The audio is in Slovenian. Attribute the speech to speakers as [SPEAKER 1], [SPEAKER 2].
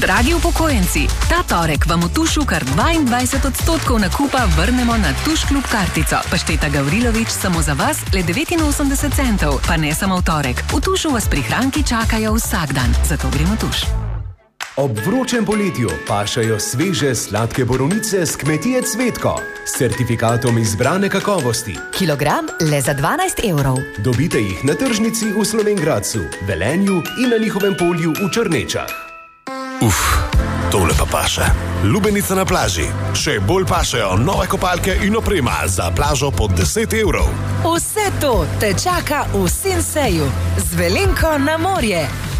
[SPEAKER 1] Dragi upokojenci, ta torek vam v Tušu kar 22% nakupa vrnemo na Tuš klub kartico. Pašteta Gavrilović samo za vas le 89 centov. Pa ne samo v torek. V Tušu vas prihranki čakajo vsak dan. Zato gremo Tuš.
[SPEAKER 2] Ob vročem poletju pašajo sveže sladke borovnice s kmetije Cvetko s certifikatom izbrane kakovosti.
[SPEAKER 3] Kilogram le za 12 evrov.
[SPEAKER 2] Dobite jih na tržnici v Slovenj Gradcu, Velenju in na njihovem polju v Črnečah.
[SPEAKER 4] Tole pa paše. Lubenica na plaži. Še bolj pašejo nove kopalke in oprema za plažo pod 10 evrov.
[SPEAKER 3] Vse to te čaka v Sinseju. Z Velenko na morje.